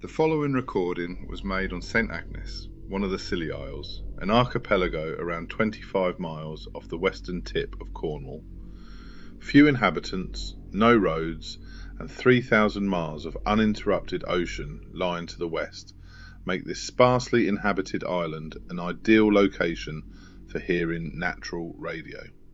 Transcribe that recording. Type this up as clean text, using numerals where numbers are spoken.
The following recording was made on St Agnes, one of the Scilly Isles, an archipelago around 25 miles off the western tip of Cornwall. Few inhabitants, no roads, and 3,000 miles of uninterrupted ocean lying to the west make this sparsely inhabited island an ideal location for hearing natural radio.